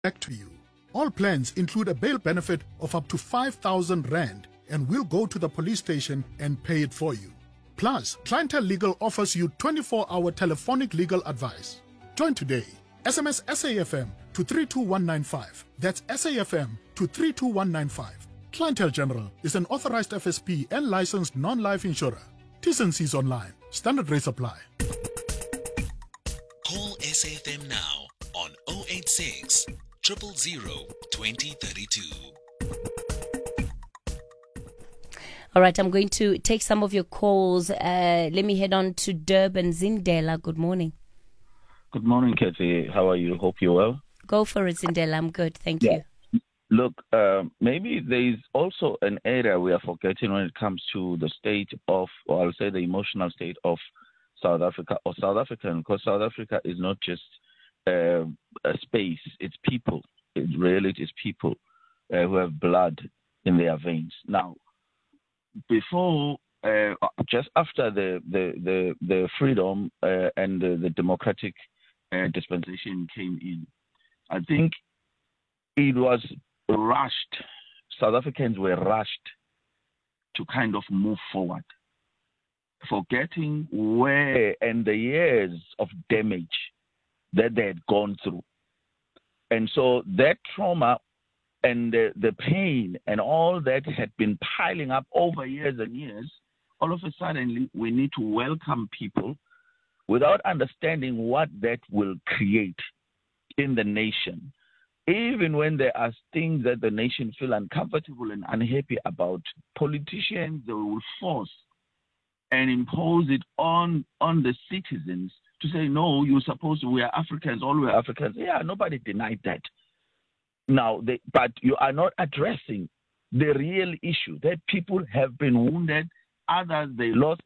back to you. All plans include a bail benefit of up to 5,000 Rand and will go to the police station and pay it for you. Plus, Clientele Legal offers you 24-hour telephonic legal advice. Join today. SMS SAFM to 32195. That's SAFM to 32195. Clientele General is an authorized FSP and licensed non-life insurer. T&Cs online. Standard rates apply. Call SAFM now on 086 000 2032. All right, I'm going to take some of your calls. Let me head on to Durban. Zindela, good morning. Good morning, Kathy. How are you? Hope you're well. Go for it, Zindela. I'm good. Thank you. Look, maybe there is also an area we are forgetting when it comes to the state of, or I'll say the emotional state of South Africa or South African, because South Africa is not just a space, it's people. It really is people who have blood in their veins. Now, before, just after the freedom and the democratic dispensation came in, I think it was rushed. South Africans were rushed to kind of move forward, forgetting where and the years of damage that they had gone through. And so that trauma and the pain and all that had been piling up over years and years, all of a sudden we need to welcome people without understanding what that will create in the nation. Even when there are things that the nation feel uncomfortable and unhappy about, politicians, they will force and impose it on the citizens to say, no, you're supposed to, we are Africans, all we are Africans. Yeah, nobody denied that. Now, but you are not addressing the real issue that people have been wounded, others, they lost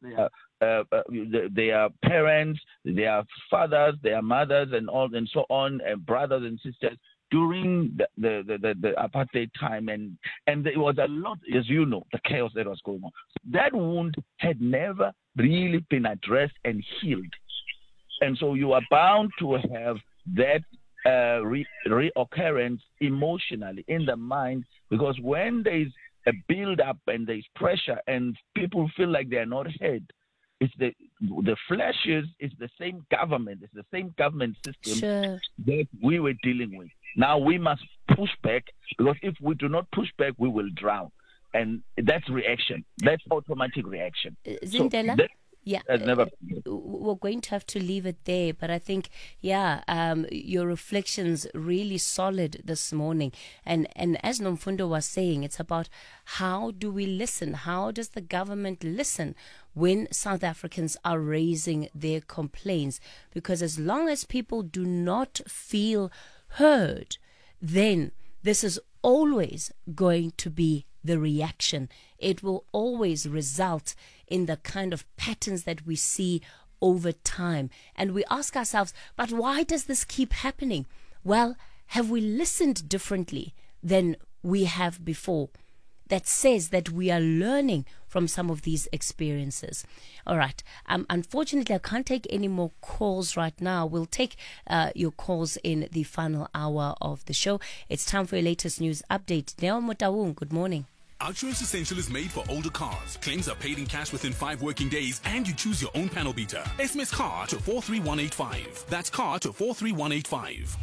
their parents, their fathers, their mothers, and all, and so on, and brothers and sisters during the apartheid time, and there was a lot, as you know, the chaos that was going on. That wound had never really been addressed and healed, and so you are bound to have that reoccurrence emotionally in the mind, because when there's a build-up and there's pressure and people feel like they are not heard, it's the flashes, it's the same government, it's the same government system that we were dealing with. Now we must push back, because if we do not push back, we will drown. And that's reaction. That's automatic reaction. Zindela? So yeah, we're going to have to leave it there. But I think, your reflections really solid this morning. And as Nomfundo was saying, it's about how do we listen? How does the government listen when South Africans are raising their complaints? Because as long as people do not feel heard, then this is always going to be the reaction. It will always result in the kind of patterns that we see over time. And we ask ourselves, but why does this keep happening? Well, have we listened differently than we have before? That says that we are learning from some of these experiences. All right. Unfortunately, I can't take any more calls right now. We'll take your calls in the final hour of the show. It's time for your latest news update. Neo Motawung, good morning. Outsurance Essential is made for older cars. Claims are paid in cash within 5 working days, and you choose your own panel beater. SMS CAR to 43185. That's CAR to 43185.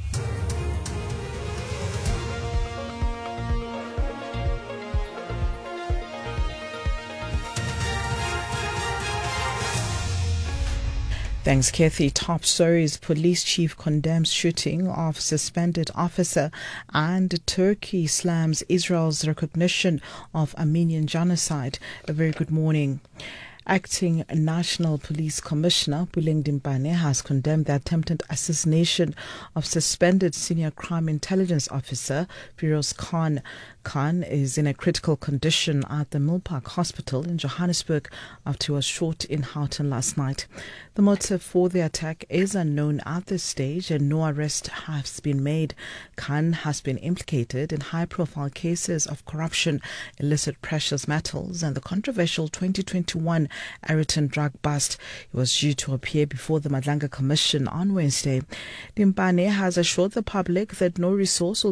Thanks, Kathy. Top stories. Police chief condemns shooting of suspended officer, and Turkey slams Israel's recognition of Armenian genocide. A very good morning. Acting National Police Commissioner Buleng Dimpane has condemned the attempted assassination of suspended senior crime intelligence officer Firoz Khan. Khan is in a critical condition at the Millpark Hospital in Johannesburg after he was shot in Houghton last night. The motive for the attack is unknown at this stage, and no arrest has been made. Khan has been implicated in high-profile cases of corruption, illicit precious metals, and the controversial 2021 Ayrton drug bust. He was due to appear before the Madlanga Commission on Wednesday. Timpane has assured the public that no resource will